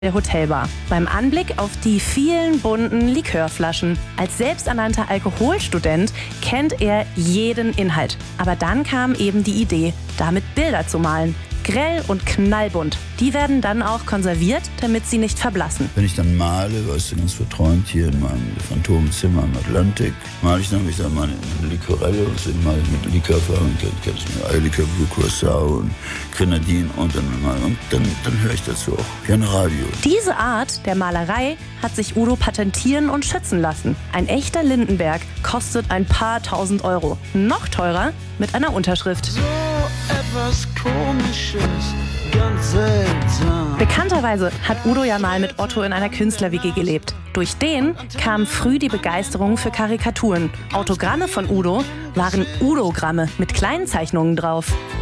der Hotelbar. Beim Anblick auf die vielen bunten Likörflaschen. Als selbsternannter Alkoholstudent kennt er jeden Inhalt. Aber dann kam eben die Idee, damit Bilder zu malen. Grell und knallbunt. Die werden dann auch konserviert, damit sie nicht verblassen. Wenn ich dann male, weißt du, ganz verträumt hier in meinem Phantomzimmer im Atlantik, male ich dann, ich sag mal, eine Likorelle, und dann male ich mit Likörfarben, kennst du mir, Eierlikör, Blue Curacao und Grenadin und dann höre ich dazu auch gerne Radio. Diese Art der Malerei hat sich Udo patentieren und schützen lassen. Ein echter Lindenberg kostet ein paar tausend Euro. Noch teurer mit einer Unterschrift. So etwas Komisches, ganz seltsam. Bekannterweise hat Udo ja mal mit Otto in einer Künstler-WG gelebt. Durch den kam früh die Begeisterung für Karikaturen. Autogramme von Udo waren Udogramme mit kleinen Zeichnungen drauf.